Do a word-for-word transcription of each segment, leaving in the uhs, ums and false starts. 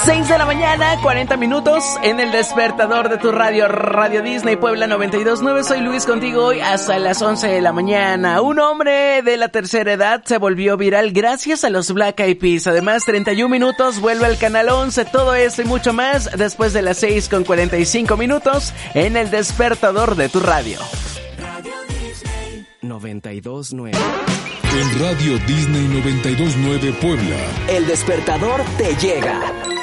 seis de la mañana, cuarenta minutos en el despertador de tu radio, Radio Disney Puebla noventa y dos punto nueve. Soy Luis contigo hoy hasta las once de la mañana. Un hombre de la tercera edad se volvió viral gracias a los Black Eyed Peas. Además, treinta y un minutos, vuelve al canal once. Todo esto y mucho más después de las seis con cuarenta y cinco minutos en el despertador de tu radio. Radio Disney noventa y dos punto nueve. En Radio Disney noventa y dos punto nueve Puebla, el despertador te llega.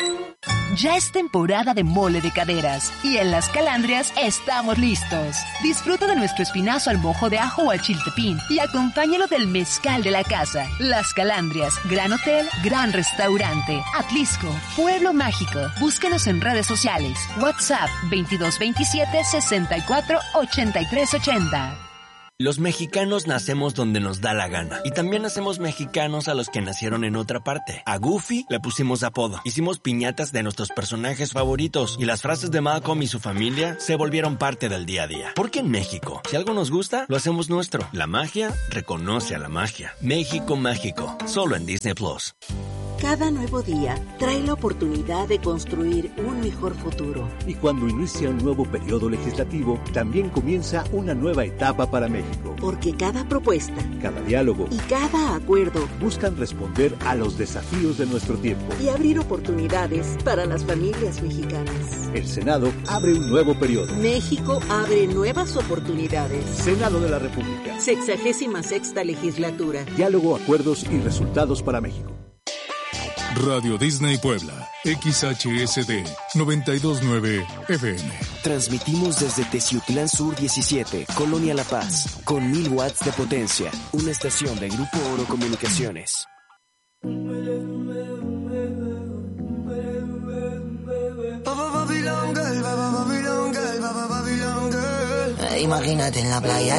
Ya es temporada de mole de caderas y en Las Calandrias estamos listos. Disfruta de nuestro espinazo al mojo de ajo o al chiltepín y acompáñalo del mezcal de la casa. Las Calandrias, gran hotel, gran restaurante. Atlisco, pueblo mágico. Búscanos en redes sociales. WhatsApp veintidós veintisiete sesenta y cuatro ochenta y tres ochenta. Los mexicanos nacemos donde nos da la gana. Y también hacemos mexicanos a los que nacieron en otra parte. A Goofy le pusimos apodo. Hicimos piñatas de nuestros personajes favoritos. Y las frases de Malcolm y su familia se volvieron parte del día a día. Porque en México, si algo nos gusta, lo hacemos nuestro. La magia reconoce a la magia. México mágico. Solo en Disney Plus. Cada nuevo día trae la oportunidad de construir un mejor futuro. Y cuando inicia un nuevo periodo legislativo, también comienza una nueva etapa para México. Porque cada propuesta, cada diálogo y cada acuerdo buscan responder a los desafíos de nuestro tiempo y abrir oportunidades para las familias mexicanas. El Senado abre un nuevo periodo. México abre nuevas oportunidades. Senado de la República. Sexagésima sexta legislatura. Diálogo, acuerdos y resultados para México. Radio Disney Puebla, X H S D noventa y dos punto nueve F M. Transmitimos desde Teciutlán Sur diecisiete, Colonia La Paz, con mil watts de potencia. Una estación de Grupo Oro Comunicaciones. Imagínate en la playa